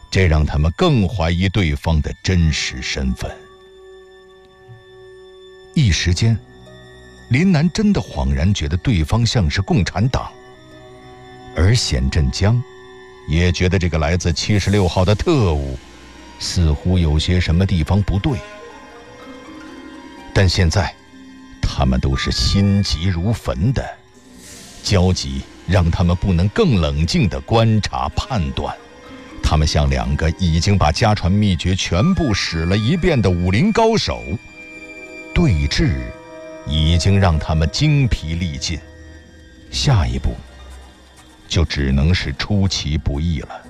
这让他们更怀疑对方的真实身份。一时间，林南真的恍然觉得对方像是共产党，而显振江也觉得这个来自76号的特务似乎有些什么地方不对。但现在他们都是心急如焚的，焦急让他们不能更冷静地观察判断。他们像两个已经把家传秘诀全部使了一遍的武林高手，对峙已经让他们精疲力尽，下一步就只能是出其不意了。